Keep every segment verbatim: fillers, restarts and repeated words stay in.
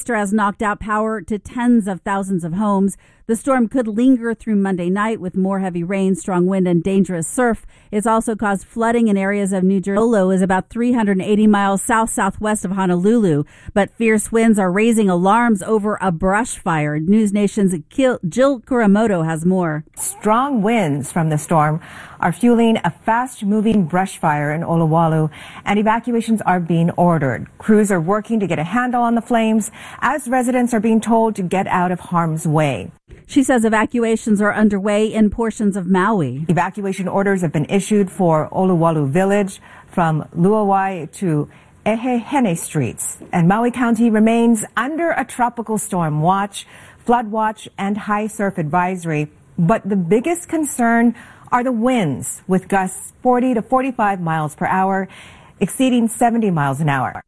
Has knocked out power to tens of thousands of homes. The storm could linger through Monday night with more heavy rain, strong wind, and dangerous surf. It's also caused flooding in areas of New Jersey. Olo is about three hundred eighty miles south-southwest of Honolulu, but fierce winds are raising alarms over a brush fire. News Nation's Jill Kuramoto has more. Strong winds from the storm are fueling a fast-moving brush fire in Olowalu, and evacuations are being ordered. Crews are working to get a handle on the flames as residents are being told to get out of harm's way. She says evacuations are underway in portions of Maui. Evacuation orders have been issued for Olowalu Village from Luawai to Ehehene streets. And Maui County remains under a tropical storm watch, flood watch, and high surf advisory. But the biggest concern are the winds, with gusts forty to forty-five miles per hour, exceeding seventy miles an hour.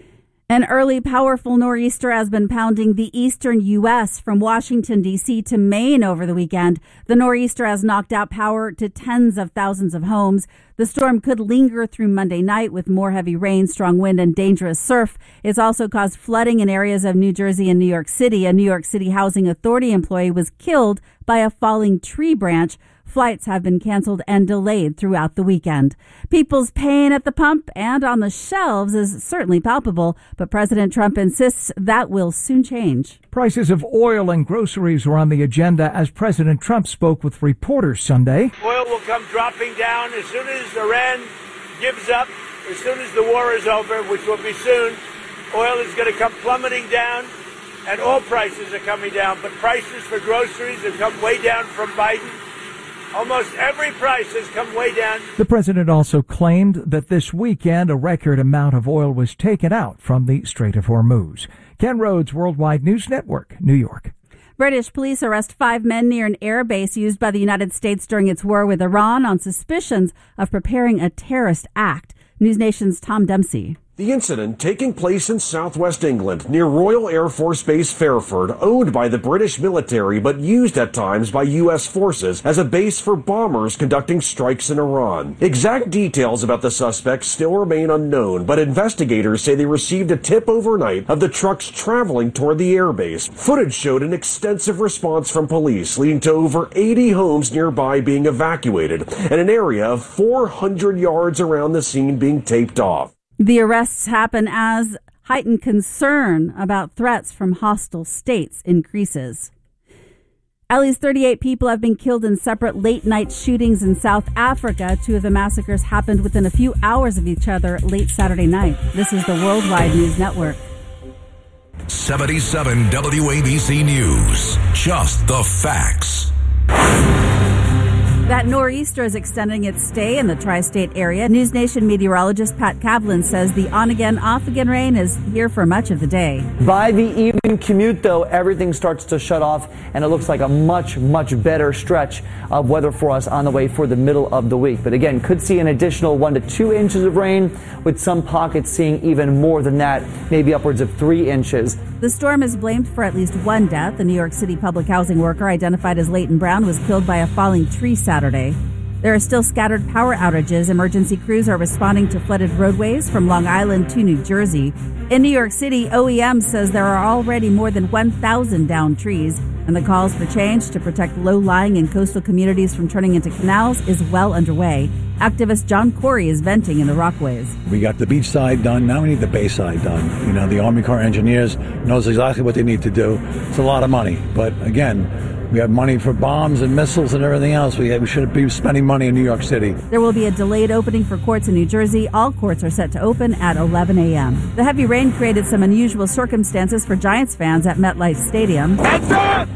An early powerful nor'easter has been pounding the eastern U S from Washington, D C to Maine over the weekend. The nor'easter has knocked out power to tens of thousands of homes. The storm could linger through Monday night with more heavy rain, strong wind, and dangerous surf. It's also caused flooding in areas of New Jersey and New York City. A New York City Housing Authority employee was killed by a falling tree branch. Flights have been canceled and delayed throughout the weekend. People's pain at the pump and on the shelves is certainly palpable, but President Trump insists that will soon change. Prices of oil and groceries were on the agenda as President Trump spoke with reporters Sunday. Oil will come dropping down as soon as Iran gives up, as soon as the war is over, which will be soon. Oil is going to come plummeting down, and all prices are coming down, but prices for groceries have come way down from Biden. Almost every price has come way down. The president also claimed that this weekend a record amount of oil was taken out from the Strait of Hormuz. Ken Rhodes, Worldwide News Network, New York. British police arrest five men near an air base used by the United States during its war with Iran on suspicions of preparing a terrorist act. News Nation's Tom Dempsey. The incident taking place in southwest England near Royal Air Force Base Fairford, owned by the British military but used at times by U S forces as a base for bombers conducting strikes in Iran. Exact details about the suspects still remain unknown, but investigators say they received a tip overnight of the trucks traveling toward the airbase. Footage showed an extensive response from police, leading to over eighty homes nearby being evacuated and an area of four hundred yards around the scene being taped off. The arrests happen as heightened concern about threats from hostile states increases. At least thirty-eight people have been killed in separate late-night shootings in South Africa. Two of the massacres happened within a few hours of each other late Saturday night. This is the Worldwide News Network. seventy-seven W A B C News. Just the facts. That nor'easter is extending its stay in the tri-state area. News Nation meteorologist Pat Kavlin says the on-again, off-again rain is here for much of the day. By the evening commute, though, everything starts to shut off, and it looks like a much, much better stretch of weather for us on the way for the middle of the week. But again, could see an additional one to two inches of rain, with some pockets seeing even more than that, maybe upwards of three inches. The storm is blamed for at least one death. A New York City public housing worker identified as Leighton Brown was killed by a falling tree Saturday. There are still scattered power outages. Emergency crews are responding to flooded roadways from Long Island to New Jersey. In New York City, O E M says there are already more than one thousand downed trees, and the calls for change to protect low-lying and coastal communities from turning into canals is well underway. Activist John Corey is venting in the Rockaways. We got the beach side done. Now we need the bay side done. You know, the Army Corps of Engineers knows exactly what they need to do. It's a lot of money. But again, we have money for bombs and missiles and everything else. We, have, we should be spending money in New York City. There will be a delayed opening for courts in New Jersey. All courts are set to open at eleven a.m. The heavy rain created some unusual circumstances for Giants fans at MetLife Stadium. Heads up!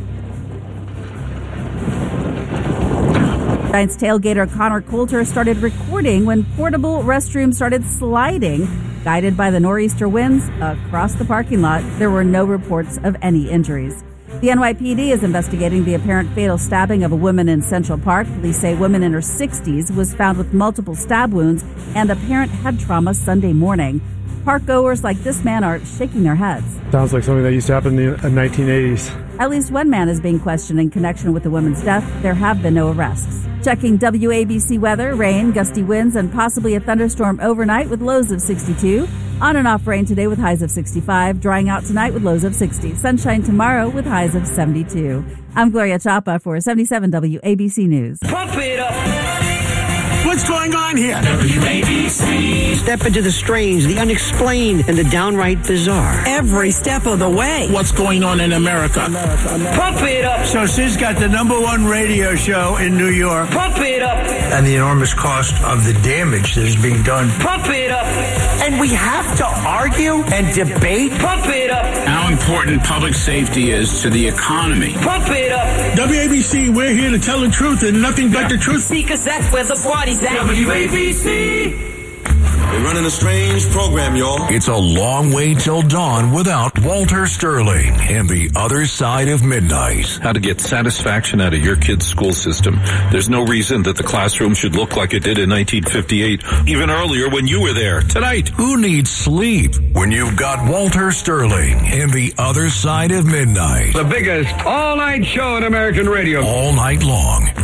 Giants tailgater Connor Coulter started recording when portable restrooms started sliding. Guided by the nor'easter winds across the parking lot, there were no reports of any injuries. The N Y P D is investigating the apparent fatal stabbing of a woman in Central Park. Police say a woman in her sixties was found with multiple stab wounds and apparent head trauma Sunday morning. Park goers like this man are shaking their heads. Sounds like something that used to happen in the nineteen eighties. At least one man is being questioned in connection with the woman's death. There have been no arrests. Checking W A B C weather, rain, gusty winds, and possibly a thunderstorm overnight with lows of sixty-two. On and off rain today with highs of sixty-five. Drying out tonight with lows of sixty. Sunshine tomorrow with highs of seventy-two. I'm Gloria Chapa for seventy-seven W A B C News. Pump it up. What's going on here? W A B C. Step into the strange, the unexplained, and the downright bizarre. Every step of the way. What's going on in America? America, America. Pump it up. So Sid's got the number one radio show in New York. Pump it up. And the enormous cost of the damage that is being done. Pump it up. And we have to argue and debate. Pump it up. How important public safety is to the economy. Pump it up. W A B C, we're here to tell the truth and nothing but the truth. Because that's where the party's at. W A B C. We're running a strange program, y'all. It's a long way till dawn without Walter Sterling and the other side of midnight. How to get satisfaction out of your kid's school system. There's no reason that the classroom should look like it did in nineteen fifty-eight, even earlier when you were there. Tonight, who needs sleep when you've got Walter Sterling and the other side of midnight? The biggest all-night show in American radio. All night long.